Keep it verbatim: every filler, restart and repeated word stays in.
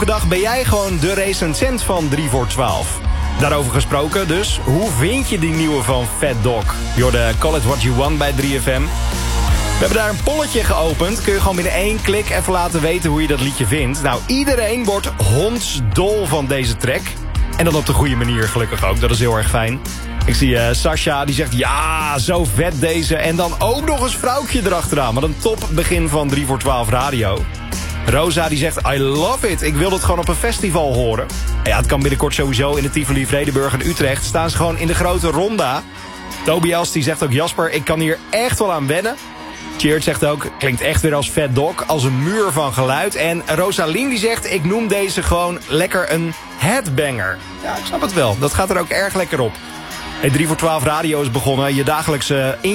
Dag ben jij gewoon de recensent van drie voor twaalf. Daarover gesproken dus, hoe vind je die nieuwe van Fat Dog? Je hoorde Call It What You Want bij drie F M. We hebben daar een polletje geopend. Kun je gewoon binnen één klik even laten weten hoe je dat liedje vindt. Nou, iedereen wordt hondsdol van deze track. En dat op de goede manier gelukkig ook, dat is heel erg fijn. Ik zie uh, Sasha, die zegt ja, zo vet deze. En dan ook nog eens vrouwtje erachteraan. Wat een top begin van drie voor twaalf radio. Rosa die zegt, I love it. Ik wil het gewoon op een festival horen. Ja, het kan binnenkort sowieso in de Tivoli Vredenburg in Utrecht. Staan ze gewoon in de grote ronda. Tobias die zegt ook, Jasper, ik kan hier echt wel aan wennen. Cheert zegt ook, klinkt echt weer als Fat Dog. Als een muur van geluid. En Rosalien die zegt, ik noem deze gewoon lekker een headbanger. Ja, ik snap het wel. Dat gaat er ook erg lekker op. Hey, drie voor twaalf radio is begonnen. Je dagelijkse